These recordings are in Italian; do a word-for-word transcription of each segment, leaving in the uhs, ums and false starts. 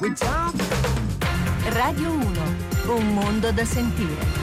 Radio uno, un mondo da sentire.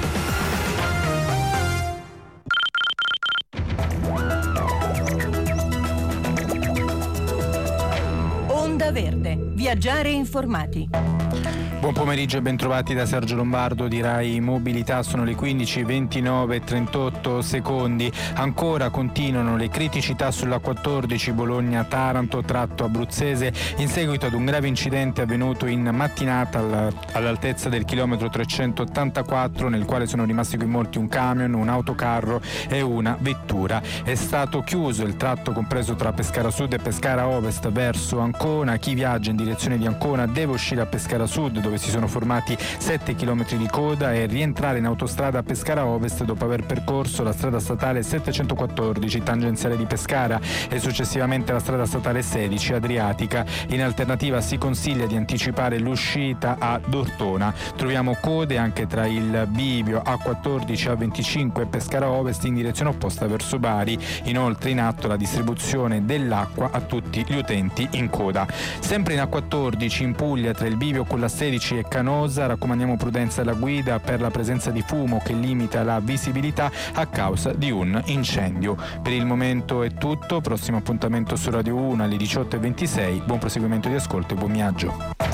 Onda Verde, viaggiare informati. Buon pomeriggio e bentrovati da Sergio Lombardo di Rai Mobilità. Sono le quindici e ventinove e trentotto secondi. Ancora continuano le criticità sulla quattordici Bologna-Taranto tratto abruzzese in seguito ad un grave incidente avvenuto in mattinata all'altezza del chilometro trecentottantaquattro, nel quale sono rimasti coinvolti un camion, un autocarro e una vettura. È stato chiuso il tratto compreso tra Pescara Sud e Pescara Ovest verso Ancona. Chi viaggia in direzione di Ancona deve uscire a Pescara Sud, dove si sono formati sette chilometri di coda, e rientrare in autostrada a Pescara Ovest dopo aver percorso la strada statale settecentoquattordici tangenziale di Pescara e successivamente la strada statale sedici Adriatica. In alternativa si consiglia di anticipare l'uscita a Ortona. Troviamo code anche tra il bivio A quattordici A venticinque e Pescara Ovest in direzione opposta verso Bari. Inoltre in atto la distribuzione dell'acqua a tutti gli utenti in coda. Sempre in A quattordici in Puglia tra il bivio con la sedici e Canosa raccomandiamo prudenza alla guida per la presenza di fumo che limita la visibilità a causa di un incendio. Per il momento è tutto, prossimo appuntamento su Radio uno alle diciotto e ventisei. Buon proseguimento di ascolto e buon viaggio.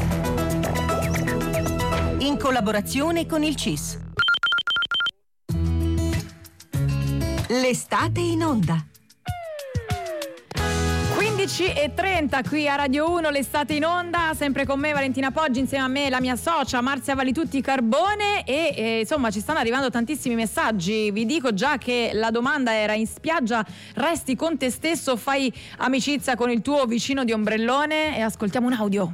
In collaborazione con il C I S. L'estate in onda. quindici e trenta qui a Radio uno, l'estate in onda, sempre con me Valentina Poggi, insieme a me la mia socia Marzia Valitutti Carbone e, e insomma ci stanno arrivando tantissimi messaggi. Vi dico già che la domanda era: in spiaggia resti con te stesso, fai amicizia con il tuo vicino di ombrellone? E ascoltiamo un audio.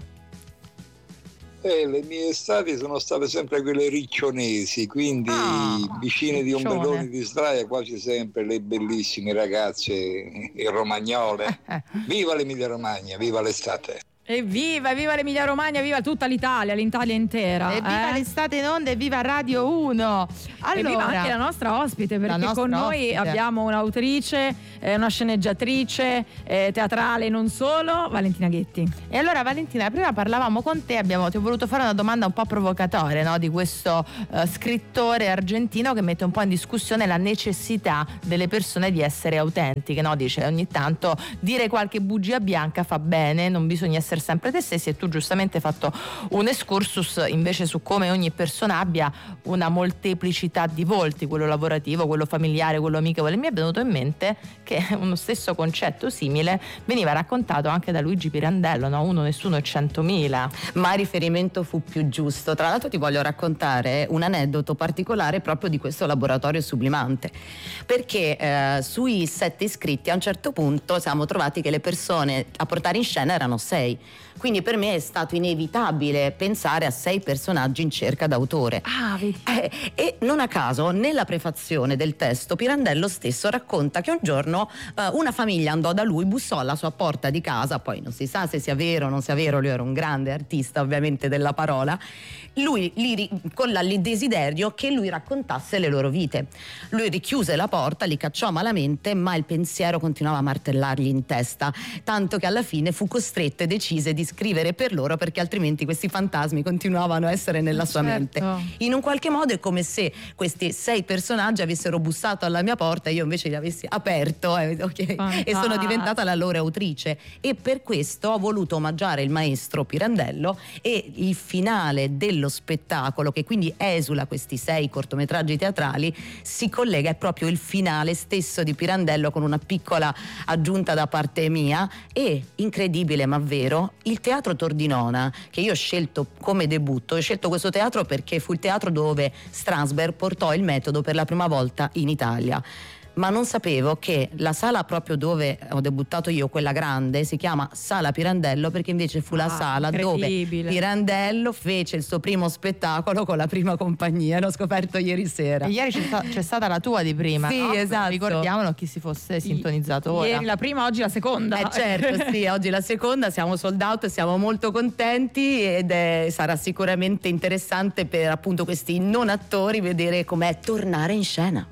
Eh, le mie estati sono state sempre quelle riccionesi, quindi ah, vicine di riccione. ombrelloni di Straia, quasi sempre le bellissime ragazze e romagnole. Viva l'Emilia Romagna, viva l'estate! Evviva, viva l'Emilia Romagna, viva tutta l'Italia, l'Italia intera. Evviva eh? l'estate in onda e viva Radio uno. Allora, e viva anche la nostra ospite, perché nostra con noi ospite. abbiamo un'autrice, eh, una sceneggiatrice, eh, teatrale non solo, Valentina Ghetti. E allora Valentina, prima parlavamo con te, abbiamo, ti ho voluto fare una domanda un po' provocatoria, no? Di questo uh, scrittore argentino che mette un po' in discussione la necessità delle persone di essere autentiche, no? Dice ogni tanto dire qualche bugia bianca fa bene, non bisogna essere sempre te stessi, e tu giustamente hai fatto un excursus invece su come ogni persona abbia una molteplicità di volti, quello lavorativo, quello familiare, quello amichevole. Mi è venuto in mente che uno stesso concetto simile veniva raccontato anche da Luigi Pirandello, no? Uno, nessuno e centomila. Ma il riferimento fu più giusto. Tra l'altro ti voglio raccontare un aneddoto particolare proprio di questo laboratorio sublimante, perché eh, sui sette iscritti a un certo punto siamo trovati che le persone a portare in scena erano sei. Quindi per me è stato inevitabile pensare a sei personaggi in cerca d'autore. Ah, vedi. Eh, e non a caso, nella prefazione del testo, Pirandello stesso racconta che un giorno eh, una famiglia andò da lui, bussò alla sua porta di casa, poi non si sa se sia vero o non sia vero, lui era un grande artista ovviamente della parola, lui li, con il desiderio che lui raccontasse le loro vite. Lui richiuse la porta, li cacciò malamente, ma il pensiero continuava a martellargli in testa, tanto che alla fine fu costretto e decise di scrivere per loro, perché altrimenti questi fantasmi continuavano a essere nella sua certo. mente. In un qualche modo è come se questi sei personaggi avessero bussato alla mia porta e io invece li avessi aperto eh, okay, e sono diventata la loro autrice, e per questo ho voluto omaggiare il maestro Pirandello, e il finale dello spettacolo, che quindi esula questi sei cortometraggi teatrali, si collega, è proprio il finale stesso di Pirandello, con una piccola aggiunta da parte mia. E incredibile ma vero, il Teatro Tordinona, che io ho scelto come debutto, ho scelto questo teatro perché fu il teatro dove Strasberg portò il metodo per la prima volta in Italia. Ma non sapevo che la sala proprio dove ho debuttato io, quella grande, si chiama Sala Pirandello, perché invece fu la ah, sala dove Pirandello fece il suo primo spettacolo con la prima compagnia. L'ho scoperto ieri sera. E ieri c'è, sta- c'è stata la tua di prima. Sì, no? esatto. Ricordiamolo chi si fosse sintonizzato ora. Ieri la prima, oggi la seconda. Eh certo, sì, oggi la seconda, siamo sold out, siamo molto contenti, ed è, sarà sicuramente interessante per appunto questi non attori vedere com'è tornare in scena.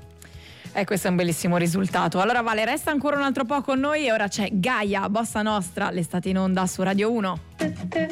E questo è un bellissimo risultato. Allora Vale, resta ancora un altro po' con noi, e ora c'è Gaia, Bossa Nostra, l'estate in onda su Radio uno.